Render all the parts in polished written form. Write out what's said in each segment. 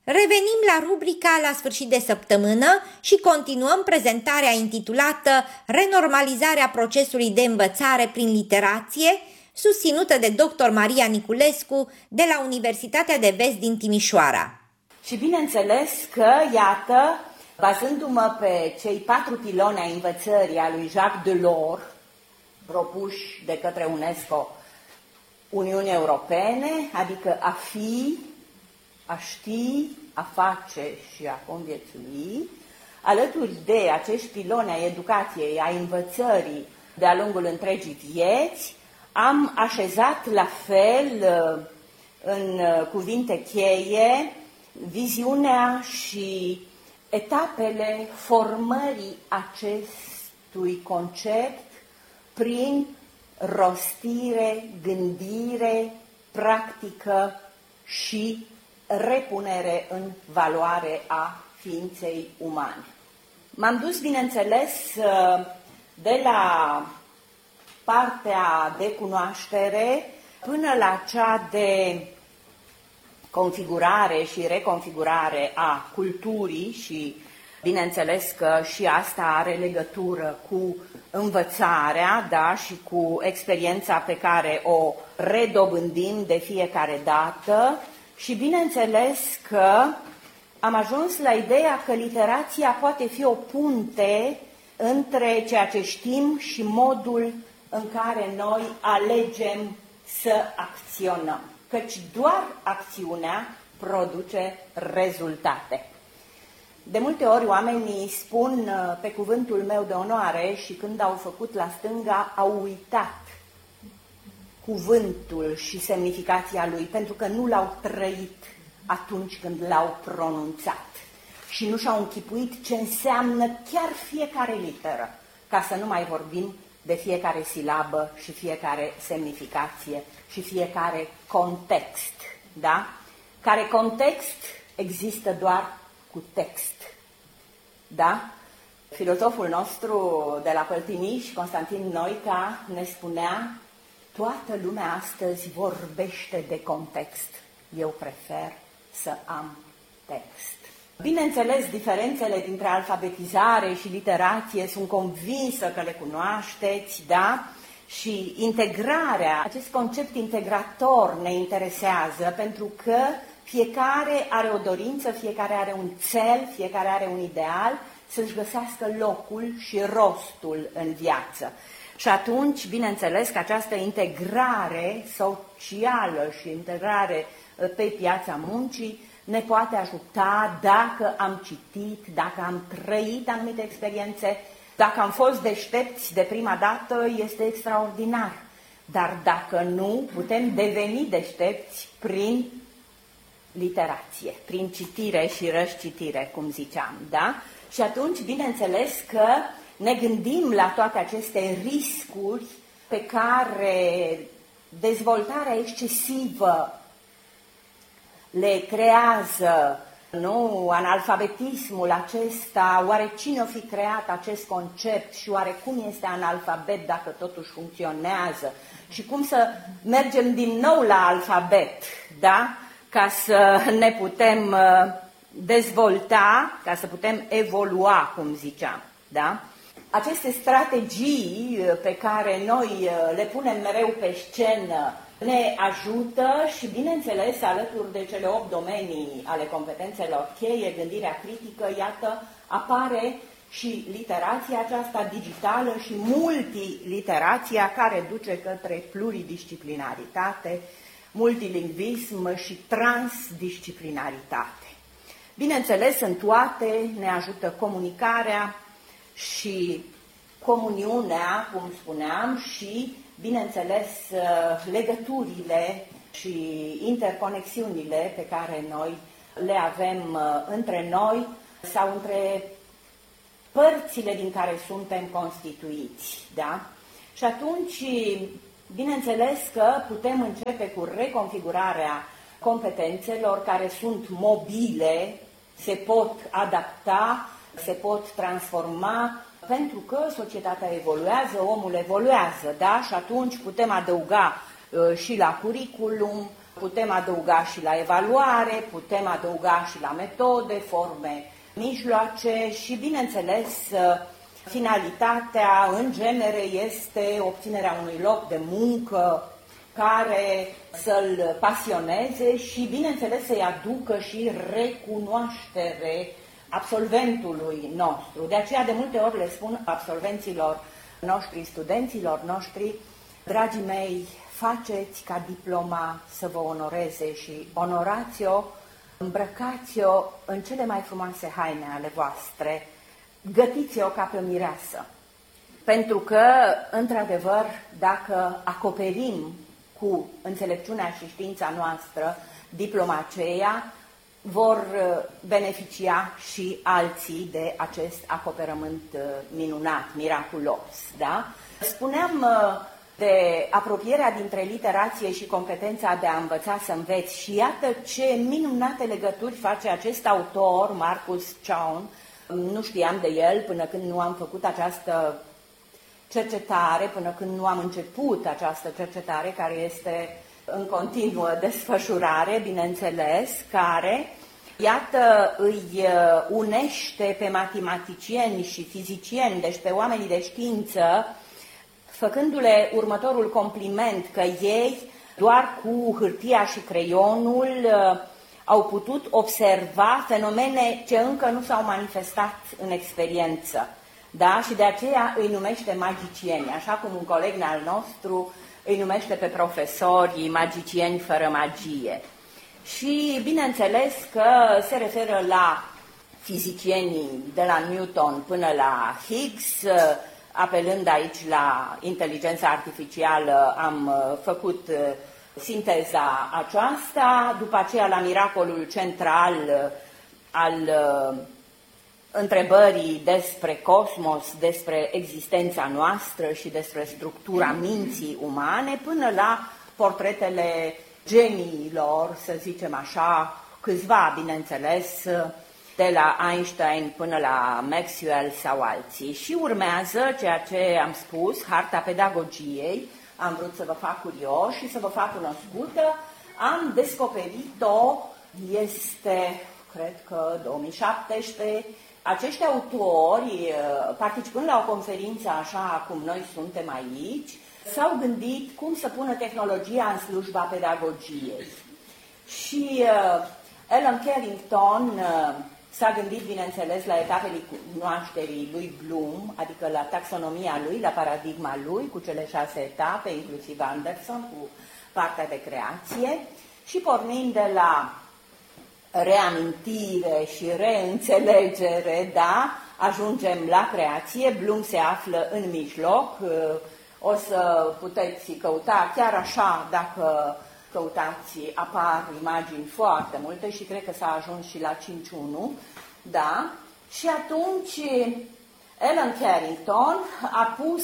Revenim la rubrica La sfârșit de săptămână și continuăm prezentarea intitulată Renormalizarea procesului de învățare prin literație, susținută de dr. Maria Niculescu de la Universitatea de Vest din Timișoara. Și bineînțeles că, iată, bazându-mă pe cei 4 piloni ai învățării a lui Jacques Delors, propuși de către UNESCO Uniunii Europene, adică a fi, a ști, a face și a conviețui, alături de acești piloni ai educației, ai învățării de-a lungul întregii vieți, am așezat la fel, în cuvinte cheie, viziunea și etapele formării acestui concept prin rostire, gândire, practică și repunere în valoare a ființei umane. M-am dus, bineînțeles, de la partea de cunoaștere până la cea de configurare și reconfigurare a culturii și, bineînțeles că și asta are legătură cu învățarea, da, și cu experiența pe care o redobândim de fiecare dată și, bineînțeles că am ajuns la ideea că literația poate fi o punte între ceea ce știm și modul în care noi alegem să acționăm, căci doar acțiunea produce rezultate. De multe ori oamenii spun pe cuvântul meu de onoare și când au făcut la stânga au uitat cuvântul și semnificația lui, pentru că nu l-au trăit atunci când l-au pronunțat și nu și-au închipuit ce înseamnă chiar fiecare literă, ca să nu mai vorbim de fiecare silabă și fiecare semnificație și fiecare context, da? Care context există doar cu text, da? Filozoful nostru de la Păltimiș, Constantin Noica, ne spunea: toată lumea astăzi vorbește de context, eu prefer să am text. Bineînțeles, diferențele dintre alfabetizare și literație sunt convinsă că le cunoașteți, da? Și integrarea, acest concept integrator ne interesează pentru că fiecare are o dorință, fiecare are un cel, fiecare are un ideal să-și găsească locul și rostul în viață. Și atunci, bineînțeles că această integrare socială și integrare pe piața muncii ne poate ajuta dacă am citit, dacă am trăit anumite experiențe, dacă am fost deștepți de prima dată, este extraordinar. Dar dacă nu, putem deveni deștepți prin literație, prin citire și răscitire, cum ziceam, da? Și atunci, bineînțeles că ne gândim la toate aceste riscuri pe care dezvoltarea excesivă le creează, nu? Analfabetismul acesta, oare cine o fi creat acest concept și oare cum este analfabet dacă totuși funcționează și cum să mergem din nou la alfabet, da? Ca să ne putem dezvolta, ca să putem evolua, cum ziceam, da? Aceste strategii pe care noi le punem mereu pe scenă ne ajută și, bineînțeles, alături de cele 8 domenii ale competențelor cheie, gândirea critică, iată, apare și literația aceasta digitală și multiliterația care duce către pluridisciplinaritate, multilingvism și transdisciplinaritate. Bineînțeles, în toate ne ajută comunicarea și comuniunea, cum spuneam, și, bineînțeles, legăturile și interconexiunile pe care noi le avem între noi sau între părțile din care suntem constituiți, da? Și atunci, bineînțeles că putem începe cu reconfigurarea competențelor care sunt mobile, se pot adapta, se pot transforma, pentru că societatea evoluează, omul evoluează, da? Și atunci putem adăuga și la curriculum putem adăuga și la evaluare, putem adăuga și la metode, forme, mijloace și, bineînțeles, finalitatea, în genere, este obținerea unui loc de muncă care să-l pasioneze și, bineînțeles, să-i aducă și recunoaștere absolventului nostru. De aceea, de multe ori le spun absolvenților noștri, studenților noștri, dragii mei, faceți ca diploma să vă onoreze și onorați-o, îmbrăcați-o în cele mai frumoase haine ale voastre, gătiți-o ca pe o mireasă. Pentru că, într-adevăr, dacă acoperim cu înțelepciunea și știința noastră diploma aceea, vor beneficia și alții de acest acoperământ minunat, miraculos. Da? Spuneam de apropierea dintre literație și competența de a învăța să înveți și iată ce minunate legături face acest autor, Marcus Chown. Nu știam de el până când nu am făcut această cercetare, până când nu am început această cercetare, care este în continuă desfășurare, bineînțeles, care, iată, îi unește pe matematicieni și fizicieni, deci pe oamenii de știință, făcându-le următorul compliment, că ei, doar cu hârtia și creionul, au putut observa fenomene ce încă nu s-au manifestat în experiență. Da? Și de aceea îi numește magicieni, așa cum un coleg al nostru îi numește pe profesori magicieni fără magie. Și bineînțeles că se referă la fizicienii de la Newton până la Higgs, apelând aici la inteligența artificială, am făcut sinteza aceasta, după aceea la miracolul central al întrebării despre cosmos, despre existența noastră și despre structura minții umane, până la portretele geniilor, să zicem așa, câțiva, bineînțeles, de la Einstein până la Maxwell sau alții. Și urmează ceea ce am spus, harta pedagogiei, am vrut să vă fac curioși și să vă fac cunoscută, am descoperit-o, este, cred că 2017, acești autori, participând la o conferință așa cum noi suntem aici, s-au gândit cum să pună tehnologia în slujba pedagogiei. Și Alan Carrington s-a gândit, bineînțeles, la etapele cunoașterii lui Bloom, adică la taxonomia lui, la paradigma lui, cu cele 6 etape, inclusiv Anderson, cu partea de creație, și pornind de la reamintire și reînțelegere, da, ajungem la creație. Bloom se află în mijloc, o să puteți căuta chiar așa, dacă căutați, apar imagini foarte multe și cred că s-a ajuns și la 5.1, da? Și atunci Alan Carrington a pus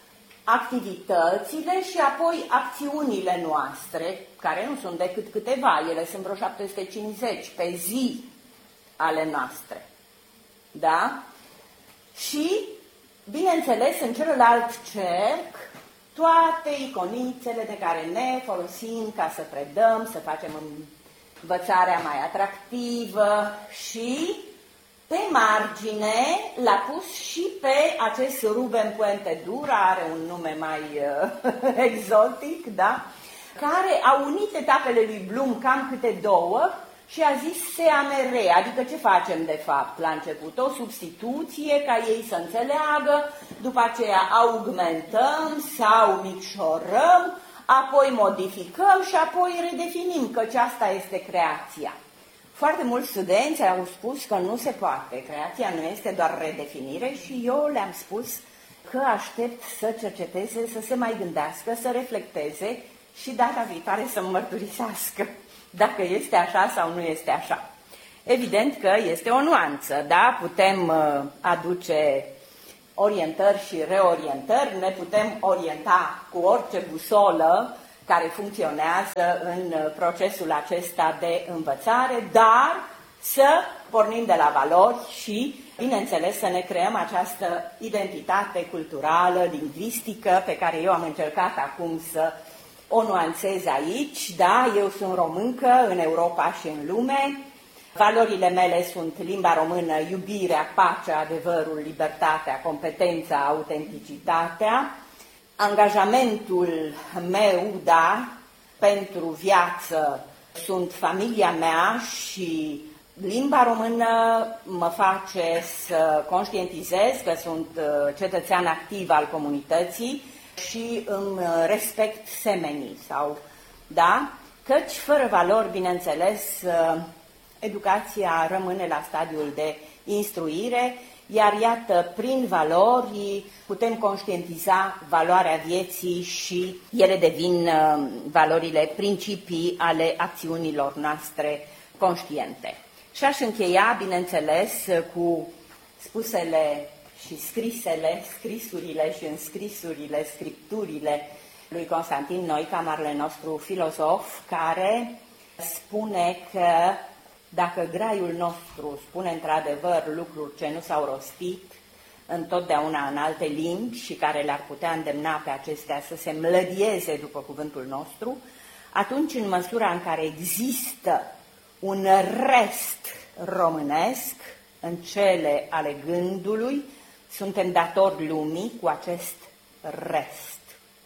activitățile și apoi acțiunile noastre, care nu sunt decât câteva, ele sunt vreo 750 pe zi ale noastre, da? Și, bineînțeles, în celălalt cerc, toate iconițele de care ne folosim ca să predăm, să facem învățarea mai atractivă și pe margine l-a pus și pe acest Ruben Puente Dura, are un nume mai exotic, da? Care a unit etapele lui Bloom cam câte două și a zis SAMR, adică ce facem de fapt la început? O substituție ca ei să înțeleagă, după aceea augmentăm sau micșorăm, apoi modificăm și apoi redefinim, căci asta este creația. Foarte mulți studenți au spus că nu se poate, creația nu este doar redefinire și eu le-am spus că aștept să cerceteze, să se mai gândească, să reflecteze și data viitoare să mărturisească dacă este așa sau nu este așa. Evident că este o nuanță, da? Putem aduce orientări și reorientări, ne putem orienta cu orice busolă care funcționează în procesul acesta de învățare, dar să pornim de la valori și, bineînțeles, să ne creăm această identitate culturală, lingvistică, pe care eu am încercat acum să o nuanțez aici, da, eu sunt româncă în Europa și în lume. Valorile mele sunt limba română, iubirea, pacea, adevărul, libertatea, competența, autenticitatea. Angajamentul meu, da, pentru viață sunt familia mea și limba română mă face să conștientizez că sunt cetățean activ al comunității și îmi respect semenii, da? Căci fără valori, bineînțeles, educația rămâne la stadiul de instruire, iar iată, prin valori putem conștientiza valoarea vieții și ele devin valorile, principii ale acțiunilor noastre conștiente. Și aș încheia, bineînțeles, cu spusele și scrisurile și înscrisurile, scripturile lui Constantin Noica, marele nostru filozof, care spune că dacă graiul nostru spune într-adevăr lucruri ce nu s-au rostit întotdeauna în alte limbi și care le-ar putea îndemna pe acestea să se mlădieze după cuvântul nostru, atunci în măsura în care există un rest românesc în cele ale gândului, suntem datori lumii cu acest rest.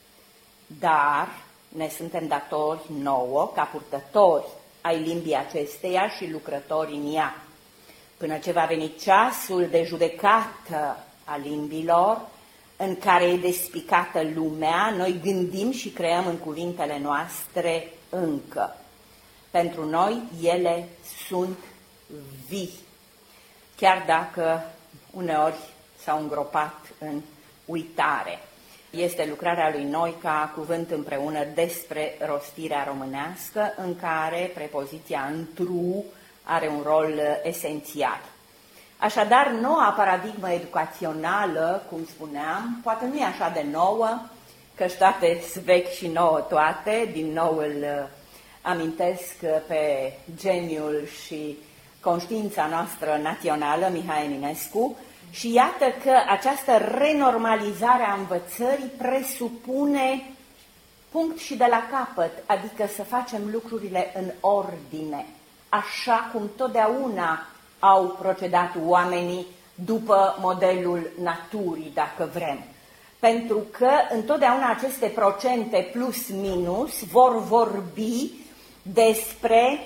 Dar ne suntem datori nouă, ca purtători ai limbii acesteia și lucrători în ea. Până ce va veni ceasul de judecată a limbilor, în care e despicată lumea, noi gândim și creăm în cuvintele noastre încă. Pentru noi ele sunt vii, chiar dacă uneori s-au îngropat în uitare. Este lucrarea lui Noica, cuvânt împreună, despre rostirea românească, în care prepoziția întru are un rol esențial. Așadar, noua paradigmă educațională, cum spuneam, poate nu e așa de nouă, căci toate sunt vechi și nouă toate. Din nou îl amintesc pe geniul și conștiința noastră națională, Mihai Eminescu, și iată că această renormalizare a învățării presupune punct și de la capăt, adică să facem lucrurile în ordine, așa cum totdeauna au procedat oamenii după modelul naturii, dacă vrem. Pentru că întotdeauna aceste procente plus-minus vor vorbi despre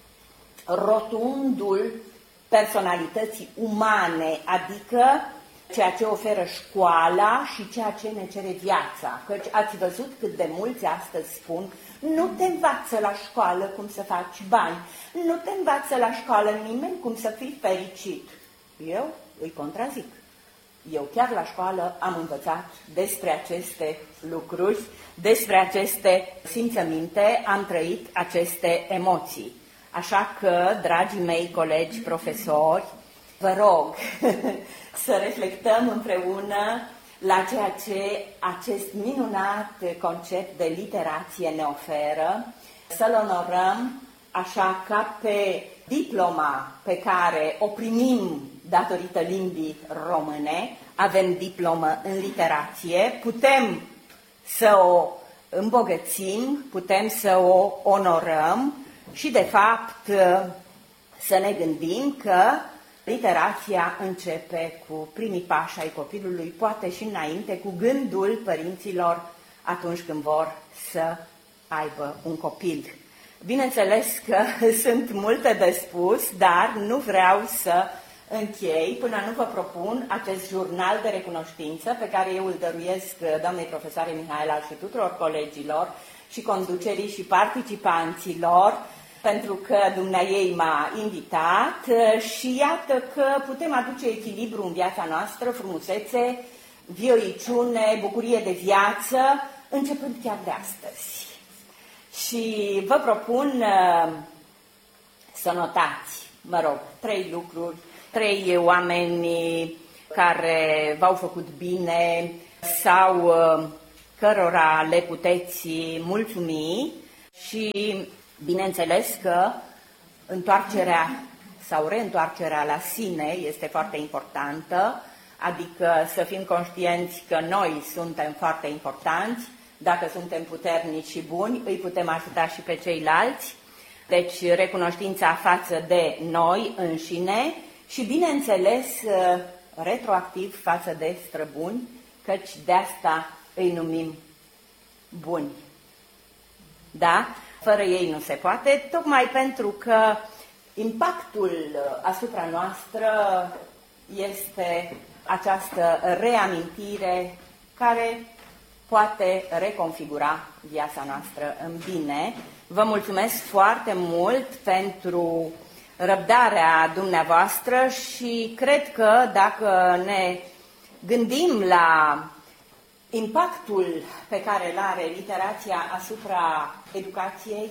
rotundul personalității umane, adică ceea ce oferă școala și ceea ce ne cere viața. Căci ați văzut cât de mulți astăzi spun: nu te învață la școală cum să faci bani, nu te învață la școală nimeni cum să fii fericit. Eu îi contrazic. Eu chiar la școală am învățat despre aceste lucruri, despre aceste simțăminte, am trăit aceste emoții. Așa că, dragii mei colegi profesori, vă rog să reflectăm împreună la ceea ce acest minunat concept de literație ne oferă, să-l onorăm așa ca pe diploma pe care o primim datorită limbii române, avem diplomă în literație, putem să o îmbogățim, putem să o onorăm și, de fapt, să ne gândim că literația începe cu primii pași ai copilului, poate și înainte, cu gândul părinților atunci când vor să aibă un copil. Bineînțeles că sunt multe de spus, dar nu vreau să închei până nu vă propun acest jurnal de recunoștință pe care eu îl dăruiesc doamnei profesoare Mihaela și tuturor colegilor și conducerii și participanților, pentru că dumneaei m-a invitat și iată că putem aduce echilibru în viața noastră, frumusețe, vioiciune, bucurie de viață, începând chiar de astăzi. Și vă propun să notați, 3 lucruri, 3 oameni care v-au făcut bine sau cărora le puteți mulțumi și bineînțeles că întoarcerea sau reîntoarcerea la sine este foarte importantă, adică să fim conștienți că noi suntem foarte importanți, Dacă suntem puternici și buni, îi putem ajuta și pe ceilalți. Deci recunoștința față de noi înșine și, bineînțeles, retroactiv față de străbuni, căci de asta îi numim buni. Da? Fără ei nu se poate, tocmai pentru că impactul asupra noastră este această reamintire care poate reconfigura viața noastră în bine. Vă mulțumesc foarte mult pentru răbdarea dumneavoastră și cred că dacă ne gândim la impactul pe care îl are literația asupra educației,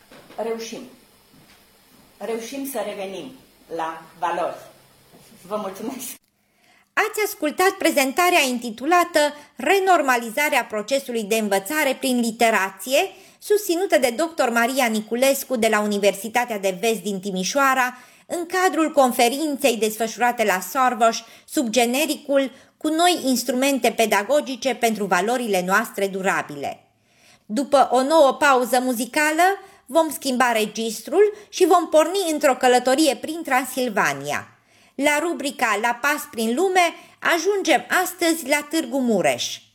reușim să revenim la valori. Vă mulțumesc! Ați ascultat prezentarea intitulată Renormalizarea procesului de învățare prin literație, susținută de dr. Maria Niculescu de la Universitatea de Vest din Timișoara, în cadrul conferinței desfășurate la Sorbos sub genericul Cu noi instrumente pedagogice pentru valorile noastre durabile. După o nouă pauză muzicală, vom schimba registrul și vom porni într-o călătorie prin Transilvania. La rubrica La pas prin lume ajungem astăzi la Târgu Mureș.